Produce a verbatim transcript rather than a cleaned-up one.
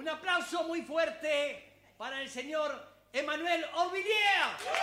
Un aplauso muy fuerte para el señor Emmanuel Auvilliers.